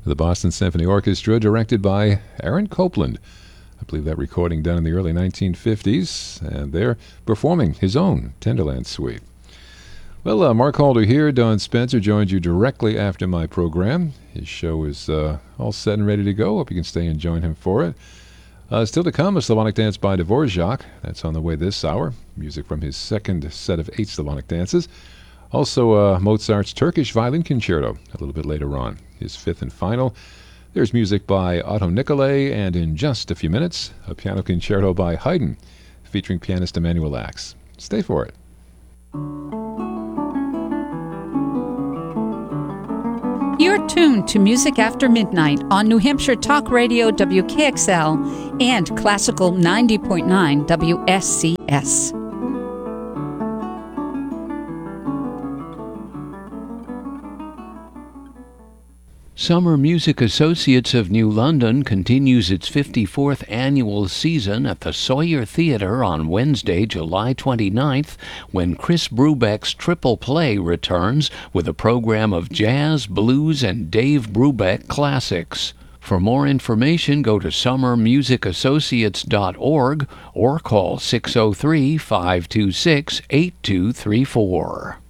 the Boston Symphony Orchestra, directed by Aaron Copland. I believe that recording done in the early 1950s, and they're performing his own Tenderland Suite. Well, Mark Halder here. Don Spencer joins you directly after my program. His show is all set and ready to go. Hope you can stay and join him for it. Still to come, a Slavonic dance by Dvorak. That's on the way this hour. Music from his second set of 8 Slavonic dances. Also, Mozart's Turkish Violin Concerto a little bit later on, his 5th and final. There's music by Otto Nicolai, and in just a few minutes, a piano concerto by Haydn, featuring pianist Emanuel Ax. Stay for it. You're tuned to Music After Midnight on New Hampshire Talk Radio WKXL and Classical 90.9 WSCS. Summer Music Associates of New London continues its 54th annual season at the Sawyer Theatre on Wednesday, July 29th, when Chris Brubeck's Triple Play returns with a program of jazz, blues, and Dave Brubeck classics. For more information, go to summermusicassociates.org or call 603-526-8234.